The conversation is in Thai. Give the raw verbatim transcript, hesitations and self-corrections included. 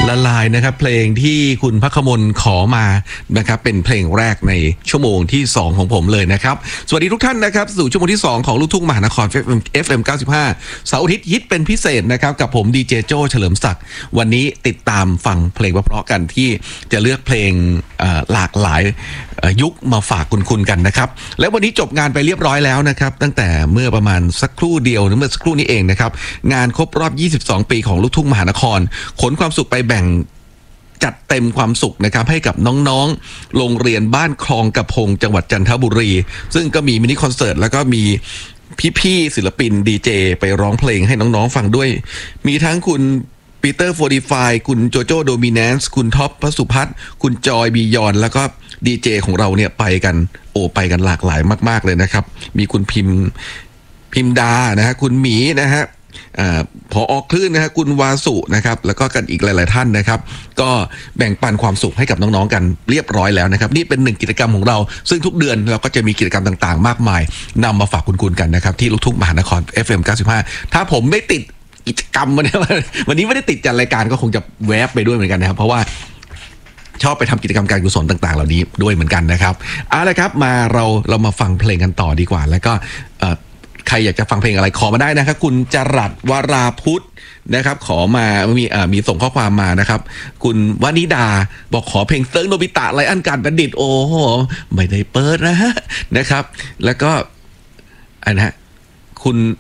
ละลายนะครับเพลงที่คุณพักขมลขอมานะครับเป็นเพลงแรกในชั่วโมงที่สองของผมเลยนะครับสวัสดีทุกท่านนะครับสู่ชั่วโมงที่สองของลูกทุ่งมหานคร เอฟ เอ็ม เก้าสิบห้าเสาร์อาทิตย์ฮิตเป็นพิเศษนะครับกับผมดีเจโจ้เฉลิมศักดิ์วันนี้ติดตามฟังเพลงเพราะๆกันที่จะเลือกเพลงหลากหลายยุคมาฝากคุณคุณกันนะครับและวันนี้จบงานไปเรียบร้อยแล้วนะครับตั้งแต่เมื่อประมาณสักครู่เดียวหรือเมื่อสักครู่นี้เองนะครับงานครบรอบยี่สิบสองปีของลูกทุ่งมหานครขนความสุขไปแบ่งจัดเต็มความสุขนะครับให้กับน้องๆโรงเรียนบ้านคลองกระพงจังหวัดจันทบุรีซึ่งก็มีมินิคอนเสิร์ตแล้วก็มีพี่ๆศิลปินดีเจไปร้องเพลงให้น้องๆฟังด้วยมีทั้งคุณปีเตอร์โฟร์ตี้ไฟว์คุณโจโจ้โดมิแนนซ์คุณท็อปพสุพัฒน์คุณจอยบียอนแล้วก็ดีเจของเราเนี่ยไปกันโอ้ไปกันหลากหลายมากๆเลยนะครับมีคุณพิมพิมดานะฮะคุณหมีนะฮะพอออกคลื่นนะฮะคุณวาสุนะครับแล้วก็กันอีกหลายๆท่านนะครับก็แบ่งปันความสุขให้กับน้องๆกันเรียบร้อยแล้วนะครับนี่เป็นหนึ่งกิจกรรมของเราซึ่งทุกเดือนเราก็จะมีกิจกรรมต่างๆมากมายนำมาฝากคุณคุณกันนะครับที่ลูกทุ่งมหานคร เอฟ เอ็ม เก้าสิบห้าถ้าผมไม่ติดกิจกรรมวันนี้วันนี้ไม่ได้ติดจัดรายการก็คงจะแวบไปด้วยเหมือนกันนะครับเพราะว่าชอบไปทำกิจกรรมการกุศลต่างๆเหล่านี้ด้วยเหมือนกันนะครับเอาละครับมาเราเรามาฟังเพลงกันต่อดีกว่าแล้วก็ใครอยากจะฟังเพลงอะไรขอมาได้นะครับคุณจรัสวราพุทธนะครับขอมามีมีส่งข้อความมานะครับคุณวนิดาบอกขอเพลงเซิร์ฟโนบิตะไลอ้อนการประดิษฐ์โอ้โหไม่ได้เปิดนะฮะนะครับแล้วก็อันนะคุณ